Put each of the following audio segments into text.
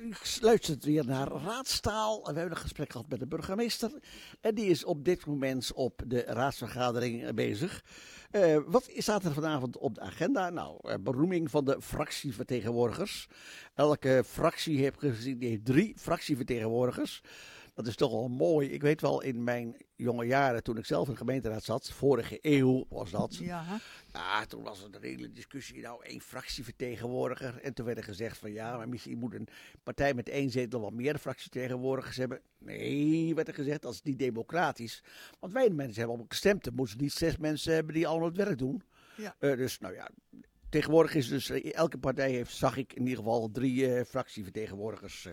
u luistert weer naar Raadstaal. We hebben een gesprek gehad met de burgemeester. En die is op dit moment op de raadsvergadering bezig. Wat staat er vanavond op de agenda? Nou, benoeming van de fractievertegenwoordigers. Elke fractie heeft gezien, die heeft 3 fractievertegenwoordigers. Dat is toch wel mooi. Ik weet wel, in mijn jonge jaren, toen ik zelf in de gemeenteraad zat, vorige eeuw was dat. Ja. Ja, toen was er een hele discussie, 1 fractievertegenwoordiger. En toen werd er gezegd van ja, maar misschien moet een partij met 1 zetel wel meer fractievertegenwoordigers hebben. Nee, werd er gezegd, dat is niet democratisch. Want wij mensen hebben op gestemd, dan moeten ze niet 6 mensen hebben die allemaal het werk doen. Ja. Dus nou ja, tegenwoordig is dus, elke partij heeft, zag ik in ieder geval 3 fractievertegenwoordigers.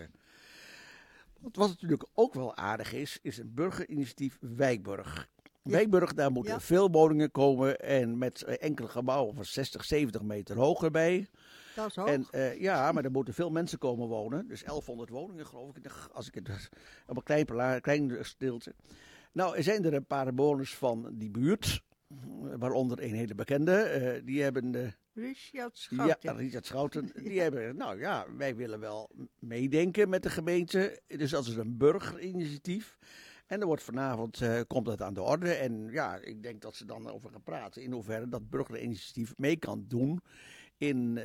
Wat natuurlijk ook wel aardig is een burgerinitiatief Wijkburg. Ja. Wijkburg, daar moeten veel woningen komen en met enkele gebouwen van 60, 70 meter hoog erbij. Dat is hoog. En maar er moeten veel mensen komen wonen. Dus 1100 woningen geloof ik, als ik het op een klein stilte. Nou, er zijn er een paar bewoners van die buurt, waaronder een hele bekende. Die hebben... Richard Schouten. Ja, Richard Schouten. Die hebben, wij willen wel meedenken met de gemeente. Dus dat is een burgerinitiatief. En er wordt vanavond, komt dat aan de orde. En ja, ik denk dat ze dan over gaan praten in hoeverre dat burgerinitiatief mee kan doen in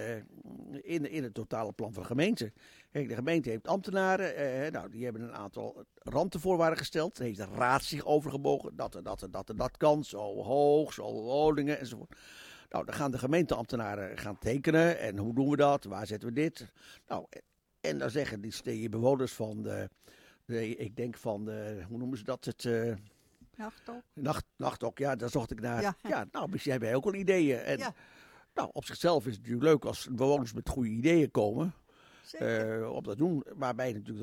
het totale plan van de gemeente. Kijk, de gemeente heeft ambtenaren, die hebben een aantal randvoorwaarden gesteld. Daar heeft de raad zich overgebogen, dat kan, zo hoog, zo woningen enzovoort. Nou, dan gaan de gemeenteambtenaren gaan tekenen. En hoe doen we dat? Waar zetten we dit? Nou, en dan zeggen die bewoners van ik denk van hoe noemen ze dat? Nachtok, ja, daar zocht ik naar. Ja, misschien hebben wij ook wel ideeën. En, nou, op zichzelf is het natuurlijk leuk als bewoners met goede ideeën komen. Op dat doen, waarbij natuurlijk